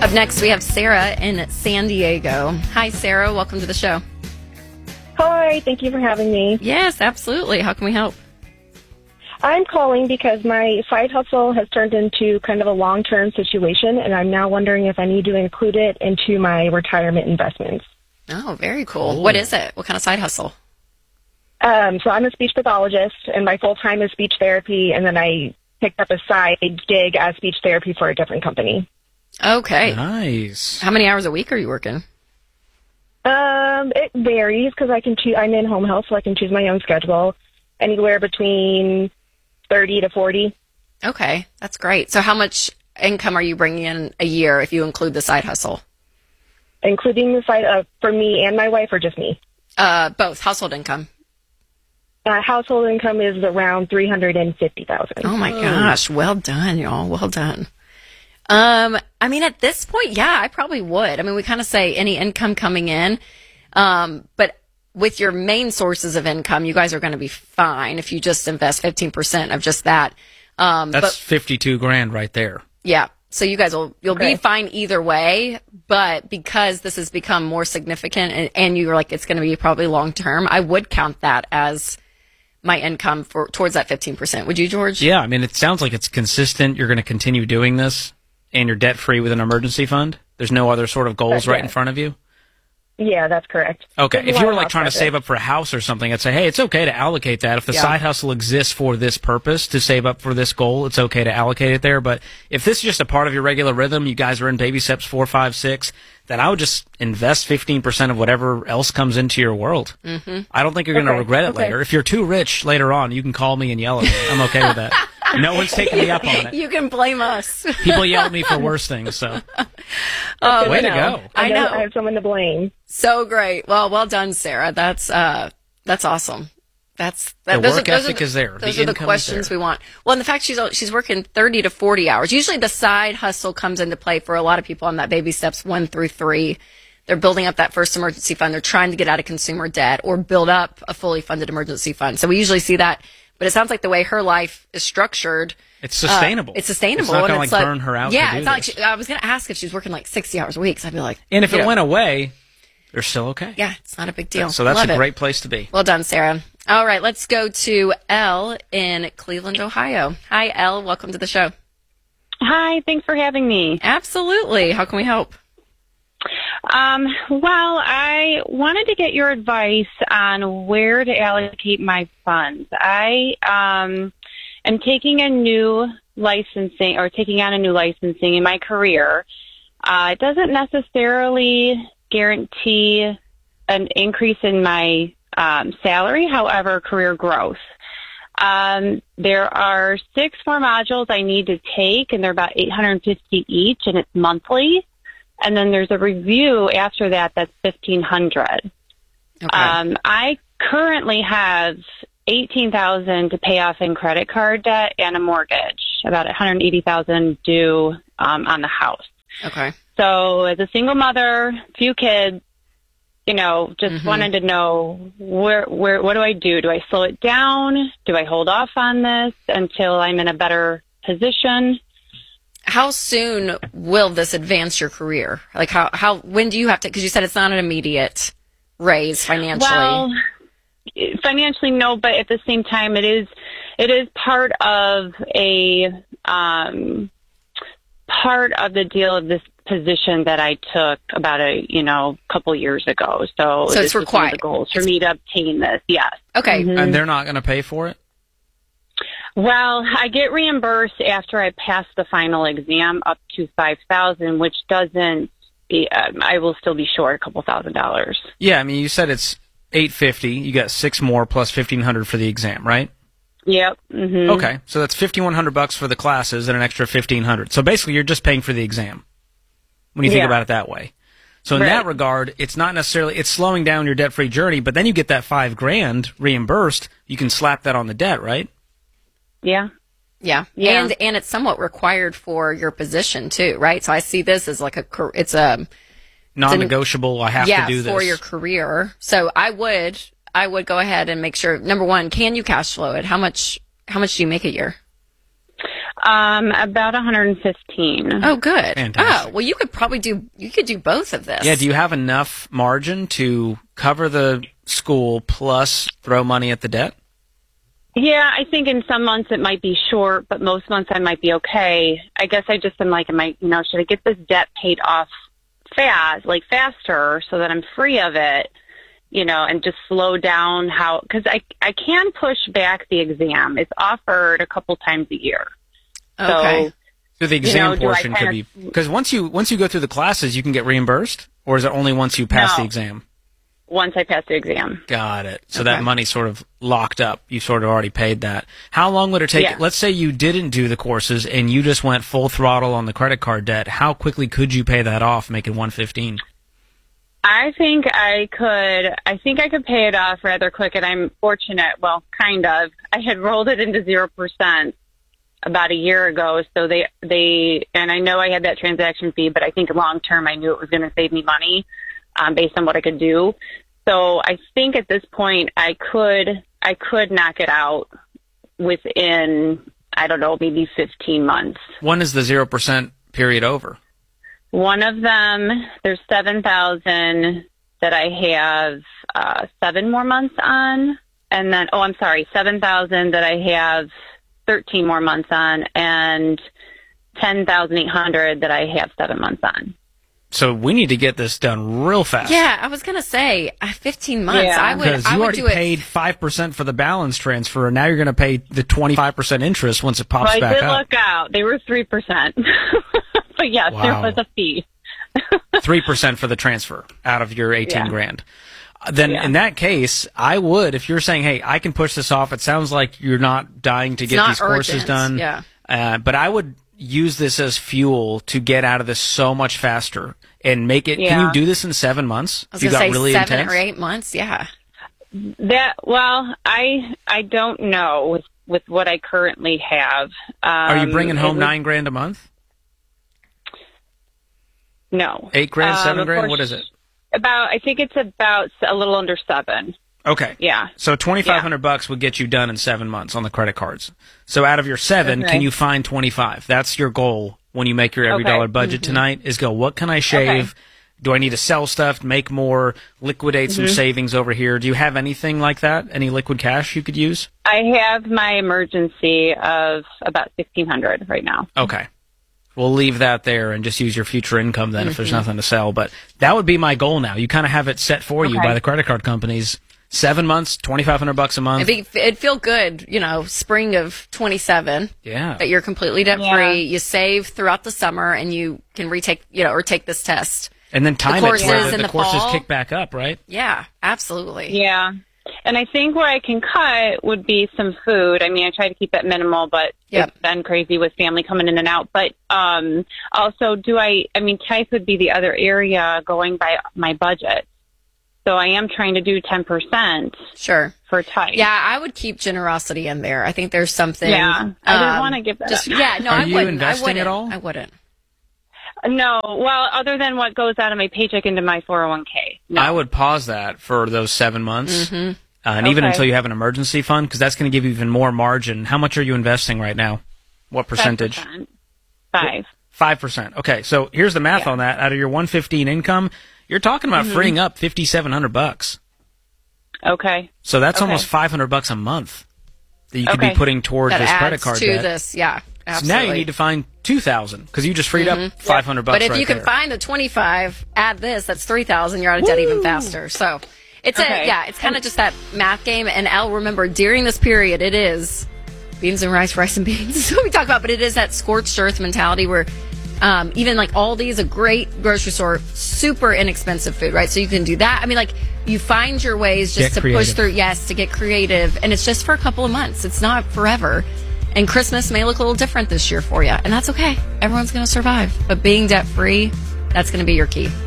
Up next, we have Sarah in San Diego. Hi, Sarah. Welcome to the show. Hi, thank you for having me. Yes, absolutely. How can we help? I'm calling because my side hustle has turned into kind of a long-term situation, and I'm now wondering if I need to include it into my retirement investments. Oh, very cool. What is it? What kind of side hustle? So I'm a speech pathologist, and my full-time is speech therapy, and then I picked up a side gig as speech therapy for a different company. Okay. Nice. How many hours a week are you working? It varies because I can choose. I'm in home health, so I can choose my own schedule. Anywhere between 30 to 40. Okay, that's great. So how much income are you bringing in a year if you include the side hustle? Including the side for me and my wife, or just me? Both. Household income. Household income is around $350,000. Oh, my gosh. Well done, y'all. Well done. I mean, at this point, yeah, I probably would. I mean, we kind of say any income coming in, but with your main sources of income, you guys are going to be fine if you just invest 15% of just that. That's 52 grand right there. Yeah. So you guys you'll be fine either way, but because this has become more significant and you're like, it's going to be probably long term, I would count that as my income towards that 15%. Would you, George? Yeah. I mean, it sounds like it's consistent. You're going to continue doing this and you're debt free with an emergency fund. There's no other sort of goals right in front of you. Yeah, that's correct. Okay. If you were like trying to save up for a house or something, I'd say, hey, it's okay to allocate that. If the side hustle exists for this purpose, to save up for this goal, it's okay to allocate it there. But if this is just a part of your regular rhythm, you guys are in baby steps 4, 5, 6, then I would just invest 15% of whatever else comes into your world. Mm-hmm. I don't think you're going to regret it later. If you're too rich later on, you can call me and yell at me. I'm okay with that. No one's taking me up on it. You can blame us. People yell at me for worse things, so. Way to go. I know. I have someone to blame. So great. Well done, Sarah. That's awesome. The work ethic is there. Those are the questions we want. Well, and the fact she's working 30 to 40 hours. Usually the side hustle comes into play for a lot of people on that baby steps 1 through 3. They're building up that first emergency fund. They're trying to get out of consumer debt or build up a fully funded emergency fund. So we usually see that. But it sounds like the way her life is structured, it's sustainable. It's sustainable. It's not going to burn her out. Yeah, to do it's not this. like I was going to ask if she's working like 60 hours a week. So I'd be like, and if it went away, they're still okay. Yeah, it's not a big deal. So that's a great place to be. Well done, Sarah. All right, let's go to Elle in Cleveland, Ohio. Hi, Elle. Welcome to the show. Hi, thanks for having me. Absolutely. How can we help? Well, I wanted to get your advice on where to allocate my funds. I am taking a new licensing in my career. It doesn't necessarily guarantee an increase in my salary, however, career growth. There are 6 more modules I need to take, and they're about $850 each, and it's monthly. And then there's a review after that that's $1,500. Okay. I currently have $18,000 to pay off in credit card debt and a mortgage, about $180,000 due on the house. Okay. So as a single mother, few kids, just wanted to know what do I do? Do I slow it down? Do I hold off on this until I'm in a better position? How soon will this advance your career? Like when do you have to, because you said it's not an immediate raise financially. Well, financially, no, but at the same time, it is part of the deal of this position that I took about a couple years ago. So it's required. One of the goals for me to obtain this. Yes. Okay. Mm-hmm. And they're not going to pay for it? Well, I get reimbursed after I pass the final exam up to $5,000, which doesn't. I will still be short a couple $1,000. Yeah, I mean, you said it's $850. You got 6 more plus $1,500 for the exam, right? Yep. Mm-hmm. Okay, so that's $5,100 for the classes and an extra $1,500. So basically, you're just paying for the exam when you think about it that way. So in that regard, it's not necessarily it's slowing down your debt-free journey, but then you get that $5,000 reimbursed. You can slap that on the debt, right? Yeah. Yeah. And it's somewhat required for your position too, right? So I see this as like it's a non-negotiable. I have to do this for your career. So I would go ahead and make sure, number one, can you cash flow it? How much do you make a year? About 115. Oh, good. Fantastic. Oh, well, you could do both of this. Yeah, do you have enough margin to cover the school plus throw money at the debt? Yeah, I think in some months it might be short, but most months I might be okay. I guess I just am like, should I get this debt paid off faster so that I'm free of it, and just slow down because I can push back the exam. It's offered a couple times a year. Okay. So the exam portion could be, because once you go through the classes, you can get reimbursed, or is it only once you pass the exam? Once I pass the exam. Got it. So that money's sort of locked up. You sort of already paid that. How long would it take? Yeah. Let's say you didn't do the courses and you just went full throttle on the credit card debt. How quickly could you pay that off, making 115? I think I could pay it off rather quick, and I'm fortunate. Well, kind of. I had rolled it into 0% about a year ago, so they and I know I had that transaction fee, but I think long term I knew it was going to save me money based on what I could do. So I think at this point I could knock it out within, I don't know, maybe 15 months. When is the 0% period over? One of them, there's 7,000 that I have 7 more months on, and then 7,000 that I have 13 more months on, and 10,800 that I have 7 months on. So we need to get this done real fast. Yeah, I was going to say 15 months. Yeah. Because you already paid 5% for the balance transfer, and now you're going to pay the 25% interest once it pops back up. I did look out. They were 3%. But yes, Wow. there was a fee. 3% for the transfer out of your 18 grand. Then in that case, I would, if you're saying, hey, I can push this off, it sounds like you're not dying to get these courses done. Yeah. But I would use this as fuel to get out of this so much faster and make it. Can you do this in 7 months? I was going to say really 7 intense? or 8 months. Yeah. I don't know with what I currently have. Are you bringing home $9,000 a month? No. $8,000, $7,000? What is it? I think it's about a little under 7. Okay. Yeah. So $2,500 would get you done in 7 months on the credit cards. So out of your 7, can you find 25? That's your goal when you make your every dollar budget tonight, is go, what can I shave? Okay. Do I need to sell stuff, make more, liquidate some savings over here? Do you have anything like that? Any liquid cash you could use? I have my emergency of about $1,600 right now. Okay. We'll leave that there and just use your future income then if there's nothing to sell. But that would be my goal now. You kind of have it set for you by the credit card companies. 7 months, $2,500 a month. It'd feel good, spring of 27. Yeah. That you're completely debt free. You save throughout the summer and you can retake, or take this test. And then time the it where the courses fall. kick back up, right? Yeah, absolutely. Yeah. And I think where I can cut would be some food. I mean, I try to keep it minimal, but it's been crazy with family coming in and out. But also, type would be the other area going by my budget. So I am trying to do 10%. Sure. For type. Yeah, I would keep generosity in there. I think there's something. Yeah, I didn't want to give that up. Yeah, no, Are I you wouldn't. investing at all? I wouldn't. No, well, other than what goes out of my paycheck into my 401k. No. I would pause that for those 7 months, and even until you have an emergency fund, because that's going to give you even more margin. How much are you investing right now? What percentage? 5%. 5%. Okay, so here's the math on that. Out of your 115 income, you're talking about freeing up $5,700. Okay. So that's almost $500 a month that you could be putting towards this credit card debt. This, yeah. Absolutely. So now you need to find $2,000 because you just freed up $500. But if you can find the 25, add this, that's 3,000. You're out of debt even faster. So it's it's kind of just that math game. And Al, remember, during this period, it is beans and rice and beans. That's what we talk about. But it is that scorched earth mentality where even like Aldi's a great grocery store, super inexpensive food, right? So you can do that. I mean, like you find your ways just to push through. Yes, to get creative, and it's just for a couple of months. It's not forever. And Christmas may look a little different this year for you, and that's okay. Everyone's going to survive. But being debt-free, that's going to be your key.